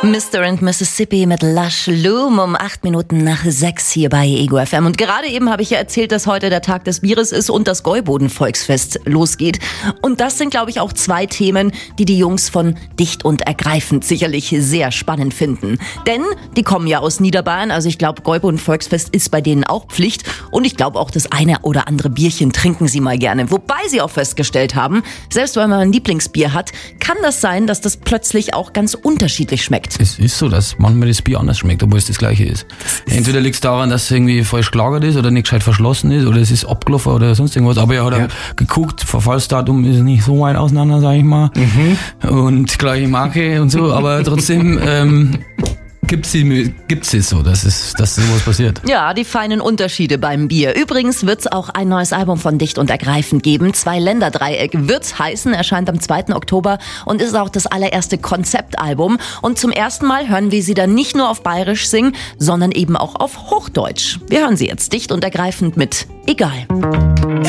Mr. and Mississippi mit Lush Loom um 8 Minuten nach 6 hier bei Ego FM. Und gerade eben habe ich ja erzählt, dass heute der Tag des Bieres ist und das Gäuboden-Volksfest losgeht. Und das sind, glaube ich, auch 2 Themen, die die Jungs von Dicht und Ergreifend sicherlich sehr spannend finden. Denn die kommen ja aus Niederbayern, also ich glaube, Gäuboden-Volksfest ist bei denen auch Pflicht. Und ich glaube auch, das eine oder andere Bierchen trinken sie mal gerne. Wobei sie auch festgestellt haben, selbst wenn man ein Lieblingsbier hat, kann das sein, dass das plötzlich auch ganz unterschiedlich schmeckt. Es ist so, dass manchmal das Bier anders schmeckt, obwohl es das gleiche ist. Entweder liegt es daran, dass es irgendwie falsch gelagert ist oder nicht gescheit verschlossen ist oder es ist abgelaufen oder sonst irgendwas. Aber er hat geguckt, Verfallsdatum ist nicht so weit auseinander, sag ich mal. Und gleiche Marke und so, aber trotzdem gibt's es so, dass sowas passiert. Ja, die feinen Unterschiede beim Bier. Übrigens wird's auch ein neues Album von Dicht und Ergreifend geben. 2 Länderdreieck wird's heißen, erscheint am 2. Oktober und ist auch das allererste Konzeptalbum. Und zum ersten Mal hören wir sie dann nicht nur auf Bayerisch singen, sondern eben auch auf Hochdeutsch. Wir hören sie jetzt Dicht und Ergreifend mit Egal.